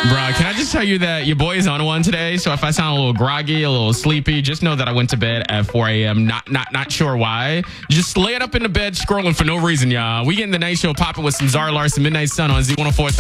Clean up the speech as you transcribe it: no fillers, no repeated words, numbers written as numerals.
Bro, can I just tell you that your boy is on one today? So if I sound a little groggy, a little sleepy, just know that I went to bed at 4 a.m. Not sure why. Just laying up in the bed scrolling for no reason, y'all. We getting the night show popping with some Zara Larson Midnight Sun on Z104.3.